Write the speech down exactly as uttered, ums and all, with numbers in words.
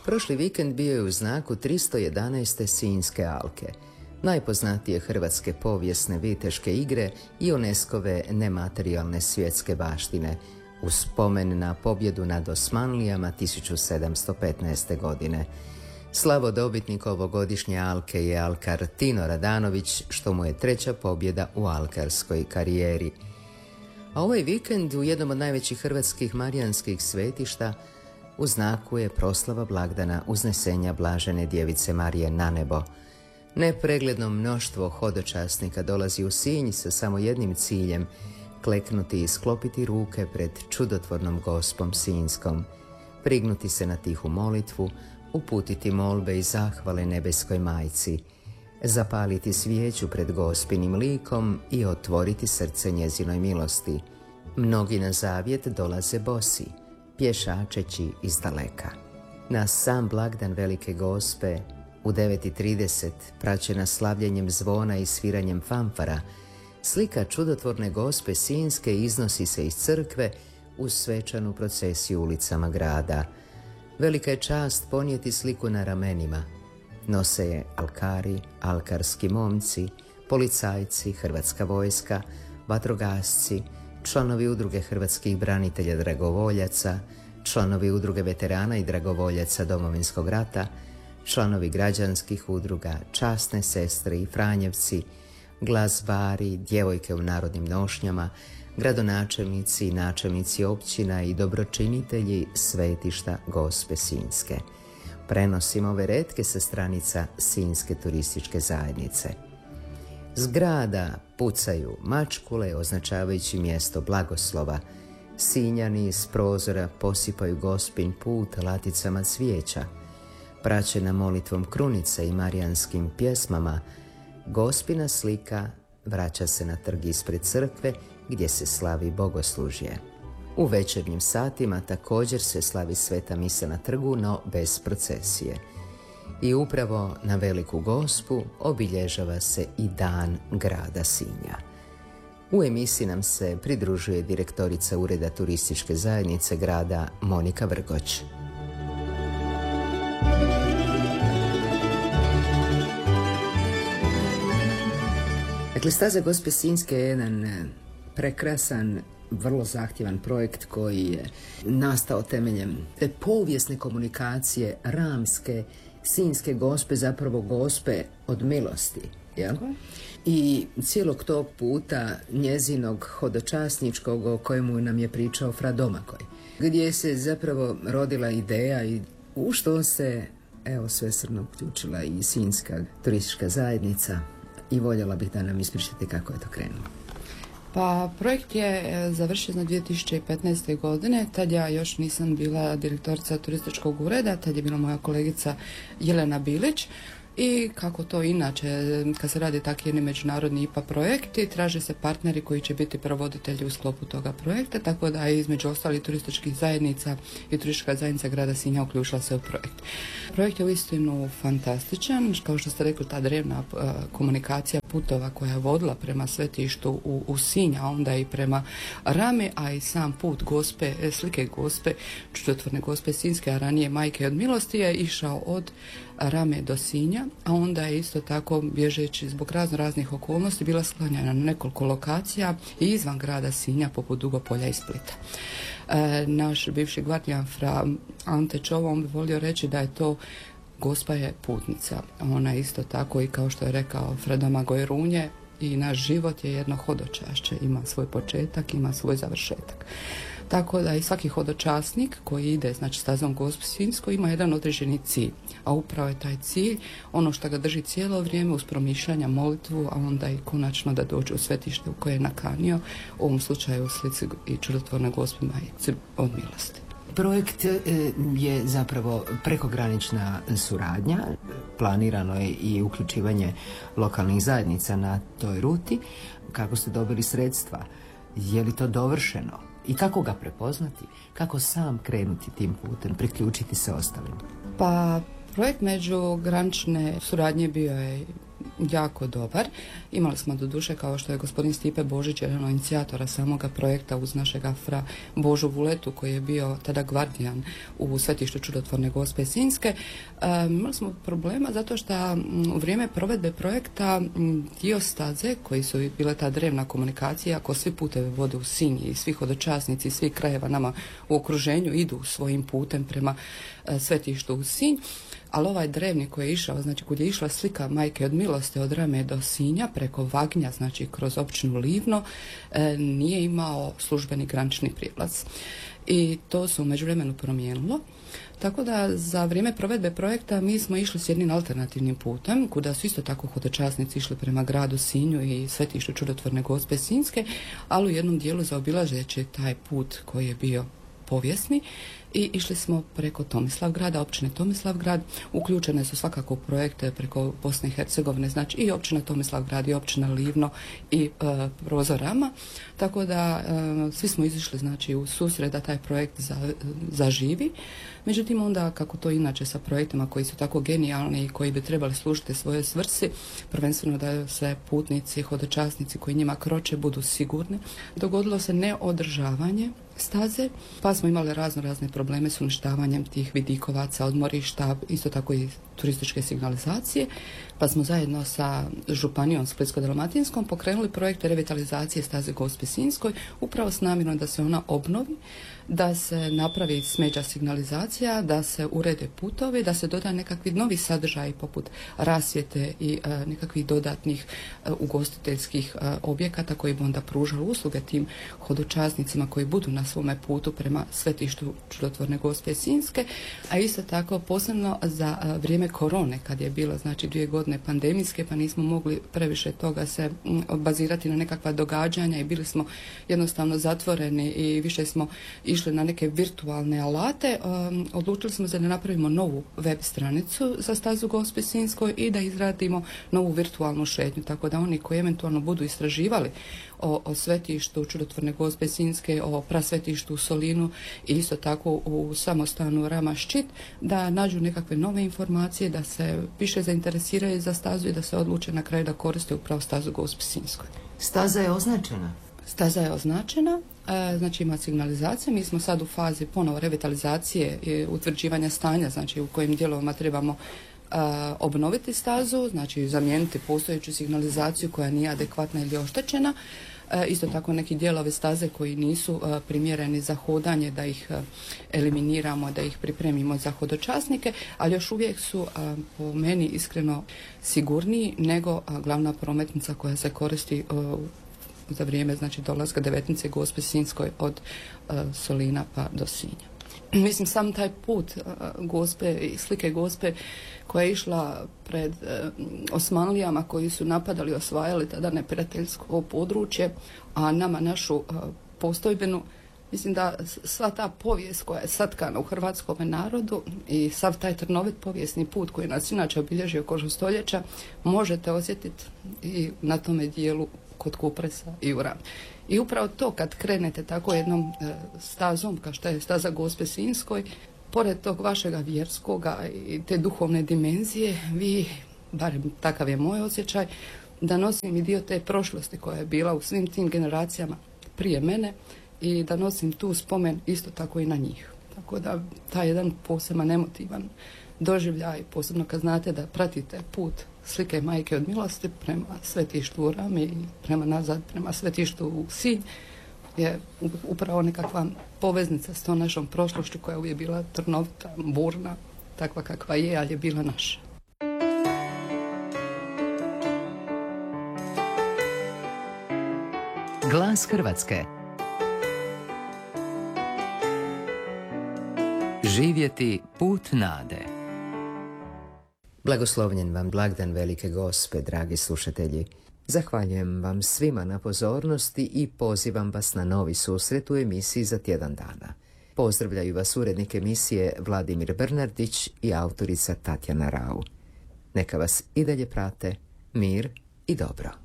Prošli vikend bio je u znaku tristo jedanaeste Sinjske alke, najpoznatije hrvatske povijesne viteške igre i UNESCO-ve nematerijalne svjetske baštine, u spomen na pobjedu nad Osmanlijama tisuću sedamsto petnaeste. godine. Slavodobitnik ovogodišnje alke je alkar Tino Radanović, što mu je treća pobjeda u alkarskoj karijeri. A ovaj vikend u jednom od najvećih hrvatskih marijanskih svetišta u znaku je proslava blagdana Uznesenja Blažene Djevice Marije na nebo. Nepregledno mnoštvo hodočasnika dolazi u Sinj sa samo jednim ciljem: kleknuti i sklopiti ruke pred čudotvornom Gospom Sinjskom, prignuti se na tihu molitvu, uputiti molbe i zahvale nebeskoj majci, zapaliti svijeću pred Gospinim likom i otvoriti srce njezinoj milosti. Mnogi na zavjet dolaze bosi, pješačeći iz daleka. Na sam blagdan Velike Gospe u devet i trideset, praćena slavljenjem zvona i sviranjem fanfara, slika čudotvorne Gospe Sinjske iznosi se iz crkve uz svečanu procesiju ulicama grada. Velika je čast ponijeti sliku na ramenima. Nose je alkari, alkarski momci, policajci, hrvatska vojska, vatrogasci, članovi udruge hrvatskih branitelja dragovoljaca, članovi udruge veterana i dragovoljaca Domovinskog rata, članovi građanskih udruga, časne sestre i franjevci, glazbari, djevojke u narodnim nošnjama, gradonačelnici i načelnici općina i dobročinitelji svetišta Gospe Sinjske. Prenosim ove retke sa stranica Sinjske turističke zajednice. Z grada pucaju mačkule označavajući mjesto blagoslova. Sinjani s prozora posipaju Gospin put laticama cvijeća. Praćena molitvom krunice i marijanskim pjesmama, Gospina slika vraća se na trg ispred crkve gdje se slavi bogoslužje. U večernjim satima također se slavi sveta misa na trgu, no bez procesije. I upravo na Veliku Gospu obilježava se i dan grada Sinja. U emisiji nam se pridružuje direktorica Ureda turističke zajednice grada Monika Vrgoć. Dakle, Staza Gospe Sinjske je jedan prekrasan, vrlo zahtjevan projekt koji je nastao temeljem te povijesne komunikacije ramske Sinjske Gospe, zapravo Gospe od milosti, jel? I cijelog tog puta njezinog hodočasničkog o kojemu nam je pričao Fra Domakoj, gdje se zapravo rodila ideja i u što se evo svesrdno uključila i Sinjska turistička zajednica i voljela bih da nam ispričate kako je to krenulo. Pa projekt je završen na dvije tisuće petnaeste. godine, tad ja još nisam bila direktorica turističkog ureda, tad je bila moja kolegica Jelena Bilić. I kako to inače, kad se radi takvi jedni međunarodni I P A projekti, traže se partneri koji će biti provoditelji u sklopu toga projekta, tako da je između ostalih turističkih zajednica i turistička zajednica grada Sinja uključila se u projekt. Projekt je uistinu fantastičan, kao što ste rekli, ta drevna uh, komunikacija putova koja je vodila prema svetištu u, u Sinj, a onda i prema Rami, a i sam put Gospe, slike Gospe, čudotvorne Gospe Sinjske, a ranije Majke od milosti, je išao od Rame do Sinja, a onda je isto tako, bježeći zbog razno raznih okolnosti, bila sklanjana na nekoliko lokacija i izvan grada Sinja, poput Dugopolja i Splita. E, naš bivši gvardijan Fra Ante Čovo, on bi volio reći da je to Gospa je putnica. Ona je isto tako, i kao što je rekao Fra Domagoj Runje, i naš život je jedno hodočašće, ima svoj početak, ima svoj završetak. Tako da i svaki hodočasnik koji ide, znači, stazom Gospe Sinjskoj, ima jedan određeni cilj, a upravo je taj cilj ono što ga drži cijelo vrijeme uz promišljanja, molitvu, a onda i konačno da dođe u svetište u koje je nakanio, u ovom slučaju u slici i čudotvorne Gospe Majice od milosti. Projekt je zapravo prekogranična suradnja, planirano je i uključivanje lokalnih zajednica na toj ruti. Kako ste dobili sredstva? Je li to dovršeno? I kako ga prepoznati? Kako sam krenuti tim putem, priključiti se ostalim? Pa projekt međugranične suradnje bio je jako dobar. Imali smo do duše, kao što je gospodin Stipe Božić, jedan od inicijatora samoga projekta uz našeg Fra Božu Vuletu, koji je bio tada gvardijan u svetištu Čudotvorne Gospe Sinjske. E, imali smo problema zato što u vrijeme provedbe projekta dio staze, koji su bile ta drevna komunikacija, ako svi putevi vode u Sinj i svi hodočasnici, svi krajeva nama u okruženju idu svojim putem prema e, svetištu u Sinj, ali ovaj drevni koji je išao, znači kud je išla slika Majke od milosti od Rame do Sinja preko Vagnja, znači kroz općinu Livno, e, nije imao službeni granični prijelaz. I to se u međuvremenu promijenilo. Tako da za vrijeme provedbe projekta mi smo išli s jednim alternativnim putem, kuda su isto tako hodočasnici išli prema gradu Sinju i svetištu Čudotvorne Gospe Sinjske, ali u jednom dijelu zaobilazeći taj put koji je bio povijesni, i išli smo preko Tomislavgrada, općine Tomislavgrad. Uključene su svakako projekte preko Bosne i Hercegovine, znači i općina Tomislavgrad i općina Livno i e, Prozorama, tako da e, svi smo izišli znači u susret da taj projekt za, zaživi. Međutim, onda kako to inače sa projektima koji su tako genijalni i koji bi trebali služiti svoje svrsi, prvenstveno da se putnici, hodočasnici koji njima kroče budu sigurni, dogodilo se neodržavanje staze, pa smo imali razno razne probleme s uništavanjem tih vidikovaca, odmorišta, isto tako i turističke signalizacije, pa smo zajedno sa županijom Splitsko-dalmatinskom pokrenuli projekte revitalizacije staze Gospe Sinjskoj, upravo s namjerom da se ona obnovi, da se napravi smeđa signalizacija, da se urede putovi, da se doda nekakvi novi sadržaji poput rasvjete i e, nekakvih dodatnih e, ugostiteljskih e, objekata koji bi onda pružali usluge tim hodočasnicima koji budu na svome putu prema svetištu Čudotvorne Gospe Sinjske, a isto tako posebno za e, vrijeme korone, kad je bilo znači dvije godine pandemijske, pa nismo mogli previše toga se m, bazirati na nekakva događanja i bili smo jednostavno zatvoreni i više smo išli na neke virtualne alate, um, odlučili smo se da napravimo novu web stranicu za stazu Gospe Sinjskoj i da izradimo novu virtualnu šetnju, tako da oni koji eventualno budu istraživali o, o svetištu Čudotvorne Gospe Sinjske, o prasvetištu u Solinu i isto tako u samostanu Rama Ščit, da nađu nekakve nove informacije, da se više zainteresiraju za stazu i da se odluče na kraju da koriste upravo stazu Gospe Sinjskoj. Staza je označena? Staza je označena, e, znači ima signalizaciju. Mi smo sad u fazi ponovo revitalizacije i utvrđivanja stanja, znači u kojim dijelovima trebamo e, obnoviti stazu, znači zamijeniti postojeću signalizaciju koja nije adekvatna ili oštećena. E, isto tako neki dijelovi staze koji nisu e, primjereni za hodanje, da ih e, eliminiramo, da ih pripremimo za hodočasnike, ali još uvijek su e, po meni iskreno sigurniji nego a, glavna prometnica koja se koristi e, za vrijeme znači dolaska devetnice Gospe Sinjskoj od uh, Solina pa do Sinja. Mislim, sam taj put uh, Gospe i slike Gospe koja je išla pred uh, Osmanlijama koji su napadali, osvajali tada neprijateljsko područje, a nama našu uh, postojbenu, mislim da sva ta povijest koja je satkana u hrvatskom narodu i sav taj trnovit povijesni put koji nas inače obilježio kožu stoljeća možete osjetiti i na tome dijelu kod Kupresa i u Rami. I upravo to kad krenete tako jednom e, stazom kao što je staza Gospe Sinjskoj, pored tog vašega vjerskoga i te duhovne dimenzije, vi, barem takav je moj osjećaj, da nosim i dio te prošlosti koja je bila u svim tim generacijama prije mene i da nosim tu spomen isto tako i na njih. Tako da taj jedan poseban emotivan doživljaj, posebno kad znate da pratite put slike Majke od milosti prema svetištu u Rami i prema nazad prema svetištu u Sinj, je upravo nekakva poveznica s tom našom prošlošću koja je uvijek bila trnovita, burna, takva kakva je, ali je bila naša. Glas Hrvatske. Živjeti put nade. Blagoslovljen vam blagdan Velike Gospe, dragi slušatelji. Zahvaljujem vam svima na pozornosti i pozivam vas na novi susret u emisiji za tjedan dana. Pozdravljaju vas urednik emisije Vladimir Bernardić i autorica Tatjana Rau. Neka vas i dalje prate mir i dobro.